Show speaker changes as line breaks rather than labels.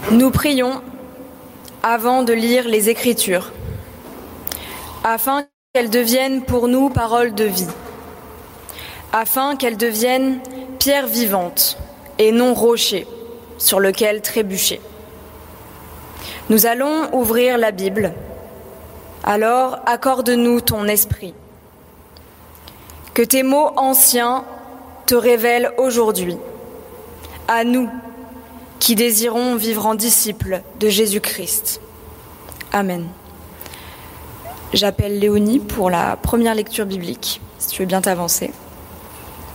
Nous prions avant de lire les Écritures, afin qu'elles deviennent pour nous paroles de vie, afin qu'elles deviennent pierres vivantes et non rocher sur lequel trébucher. Nous allons ouvrir la Bible, alors accorde-nous ton esprit. Que tes mots anciens te révèlent aujourd'hui, à nous qui désirons vivre en disciples de Jésus-Christ. Amen. J'appelle Léonie pour la première lecture biblique, si tu veux bien t'avancer.